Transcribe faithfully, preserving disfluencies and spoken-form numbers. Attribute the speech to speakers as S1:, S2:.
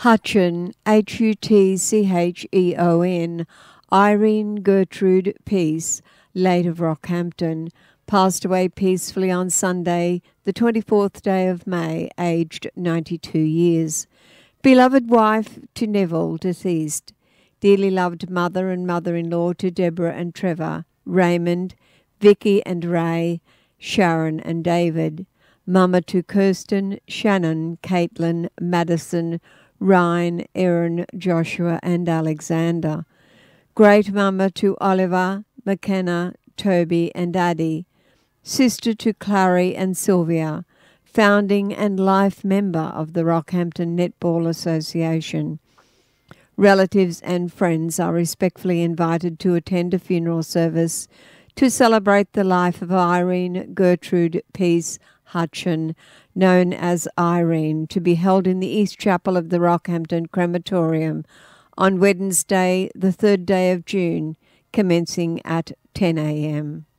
S1: Hutcheon, H U T C H E O N, Irene Gertrude Peace, late of Rockhampton, passed away peacefully on Sunday, the twenty-fourth day of May, aged ninety-two years. Beloved wife to Neville, deceased. Dearly loved mother and mother-in-law to Deborah and Trevor, Raymond, Vicky and Ray, Sharon and David. Mama to Kirsten, Shannon, Caitlin, Madison, Ryan, Erin, Joshua and Alexander. Great mama to Oliver, McKenna, Toby and Addie. Sister to Clary and Sylvia, founding and life member of the Rockhampton Netball Association. Relatives and friends are respectfully invited to attend a funeral service to celebrate the life of Irene Gertrude Peace Hutcheon, known as Irene, to be held in the East Chapel of the Rockhampton Crematorium on Wednesday, the third day of June, commencing at ten a m